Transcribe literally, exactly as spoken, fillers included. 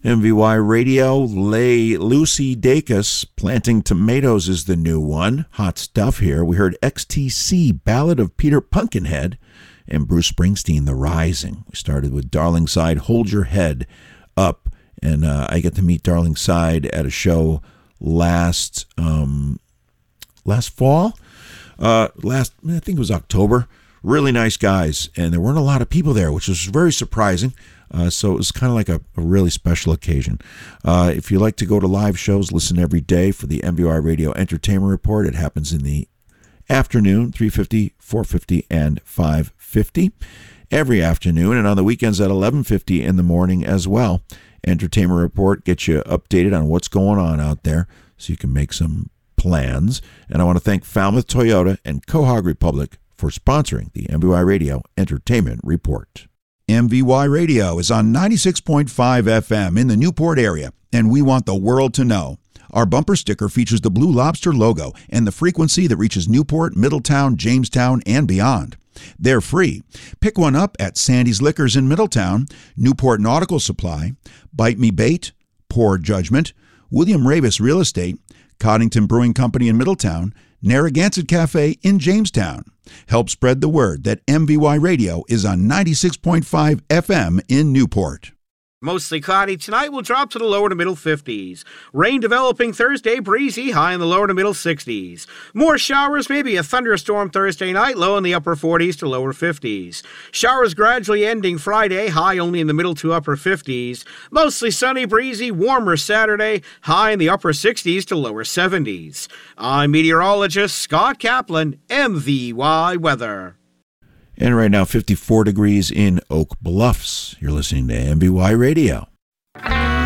M V Y Radio, Lay Lucy Dacus, Planting Tomatoes is the new one. Hot stuff here. We heard X T C, Ballad of Peter Pumpkinhead, and Bruce Springsteen, The Rising. We started with Darling Side, Hold Your Head Up. And uh, I get to meet Darling Side at a show last um, last fall. Uh, last, I think it was October. Really nice guys. And there weren't a lot of people there, which was very surprising. Uh, so it was kind of like a, a really special occasion. Uh, if you like to go to live shows, listen every day for the M V Y Radio Entertainment Report. It happens in the afternoon, three fifty, four fifty, and five fifty every afternoon, and on the weekends at eleven fifty in the morning as well. Entertainment Report gets you updated on what's going on out there so you can make some plans. And I want to thank Falmouth Toyota and Quahog Republic for sponsoring the M V Y Radio Entertainment Report. M V Y Radio is on ninety-six point five F M in the Newport area, and we want the world to know. Our bumper sticker features the Blue Lobster logo and the frequency that reaches Newport, Middletown, Jamestown, and beyond. They're free. Pick one up at Sandy's Liquors in Middletown, Newport Nautical Supply, Bite Me Bait, Poor Judgment, William Ravis Real Estate, Coddington Brewing Company in Middletown, Narragansett Cafe in Jamestown. Help spread the word that M V Y Radio is on ninety-six point five F M in Newport. Mostly cloudy tonight, will drop to the lower to middle fifties. Rain developing Thursday, breezy, high in the lower to middle sixties. More showers, maybe a thunderstorm Thursday night, low in the upper forties to lower fifties. Showers gradually ending Friday, high only in the middle to upper fifties. Mostly sunny, breezy, warmer Saturday, high in the upper sixties to lower seventies. I'm meteorologist Scott Kaplan, M V Y Weather. And right now, fifty-four degrees in Oak Bluffs. You're listening to M V Y Radio.